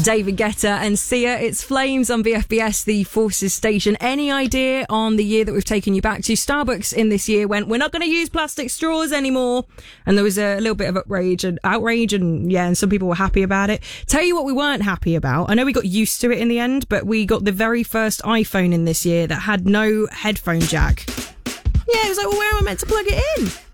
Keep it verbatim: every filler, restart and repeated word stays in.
David Guetta and Sia. It's Flames on B F B S, the Forces station. Any idea on the year that we've taken you back to? Starbucks in this year went, we're not going to use plastic straws anymore. And there was a little bit of outrage and outrage and yeah, and some people were happy about it. Tell you what we weren't happy about. I know we got used to it in the end, but we got the very first iPhone in this year that had no headphone jack. Yeah, it was like, well, where am I meant to plug it in?